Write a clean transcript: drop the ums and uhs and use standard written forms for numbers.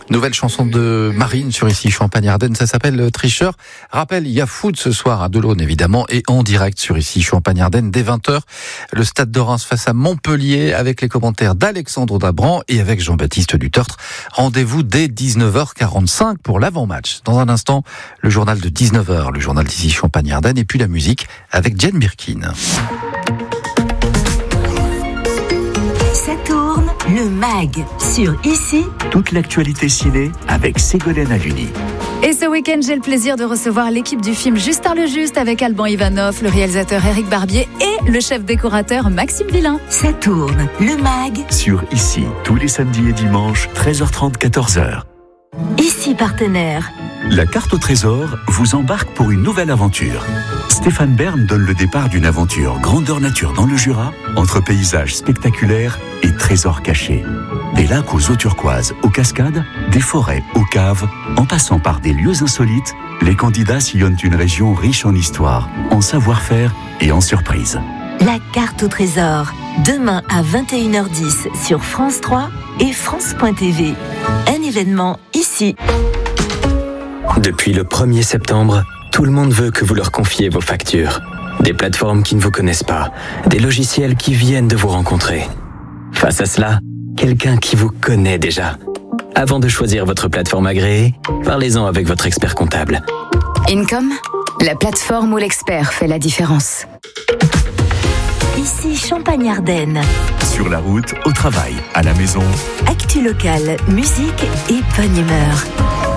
Nouvelle chanson de Marine sur Ici Champagne-Ardenne, ça s'appelle Tricheur. Rappel, il y a foot ce soir à Delaune évidemment et en direct sur Ici Champagne-Ardenne dès 20h. Le Stade de Reims face à Montpellier avec les commentaires d'Alexandre Dabran et avec Jean-Baptiste Dutertre. Rendez-vous dès 19h45 pour l'avant-match. Dans un instant, le journal de 19h, le journal d'Ici Champagne-Ardenne et puis la musique avec Jane Birkin. Ça tourne, le MAG sur Ici. Toute l'actualité ciné avec Ségolène Haluni. Et ce week-end, j'ai le plaisir de recevoir l'équipe du film Justin le Juste avec Alban Ivanov, le réalisateur Éric Barbier et le chef décorateur Maxime Villain. Ça tourne, le MAG Sur Ici, tous les samedis et dimanches, 13h30, 14h. Ici partenaire. La carte au trésor vous embarque pour une nouvelle aventure. Stéphane Bern donne le départ d'une aventure grandeur nature dans le Jura, entre paysages spectaculaires et trésors cachés. Des lacs aux eaux turquoises, aux cascades, des forêts, aux caves, en passant par des lieux insolites, les candidats sillonnent une région riche en histoire, en savoir-faire et en surprises. La carte au trésor. Demain à 21h10 sur France 3 et France.tv. Un événement ici. Depuis le 1er septembre, tout le monde veut que vous leur confiez vos factures. Des plateformes qui ne vous connaissent pas, des logiciels qui viennent de vous rencontrer. Face à cela, quelqu'un qui vous connaît déjà. Avant de choisir votre plateforme agréée, parlez-en avec votre expert comptable. Income, la plateforme où l'expert fait la différence. Ici Champagne-Ardenne. Sur la route, au travail, à la maison. Actu locale, musique et bonne humeur.